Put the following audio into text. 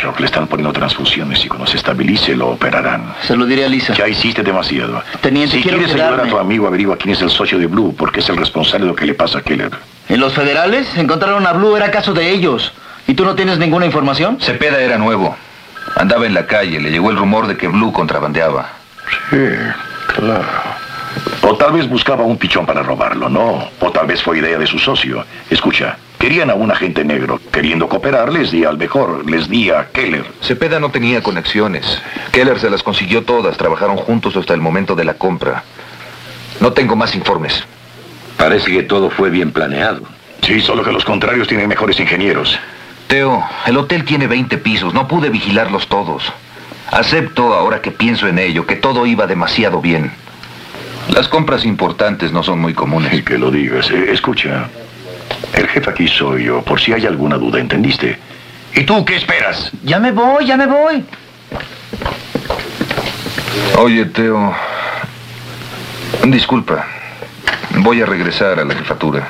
Pero que le están poniendo transfusiones y cuando se estabilice lo operarán. Se lo diré a Lisa. Ya hiciste demasiado. Teniente, si quiero quieres ayudar a quedarme. tu amigo, averigua quién es el socio de Blue, porque es el responsable de lo que le pasa a Keller. ¿En los federales encontraron a Blue? Era caso de ellos. ¿Y tú no tienes ninguna información? Cepeda era nuevo. Andaba en la calle, le llegó el rumor de que Blue contrabandeaba. Sí, claro. O tal vez buscaba un pichón para robarlo, ¿no? O tal vez fue idea de su socio. Escucha, querían a un agente negro. Queriendo cooperar, les di al mejor. Les di a Keller. Cepeda no tenía conexiones. Keller se las consiguió todas. Trabajaron juntos hasta el momento de la compra. No tengo más informes. Parece que todo fue bien planeado. Sí, solo que los contrarios tienen mejores ingenieros. Teo, el hotel tiene 20 pisos. No pude vigilarlos todos. Acepto, ahora que pienso en ello, que todo iba demasiado bien. Las compras importantes no son muy comunes. Y que lo digas. Escucha, el jefe aquí soy yo, por si hay alguna duda, ¿entendiste? ¿Y tú qué esperas? Ya me voy, ya me voy. Oye, Teo, disculpa. Voy a regresar a la jefatura.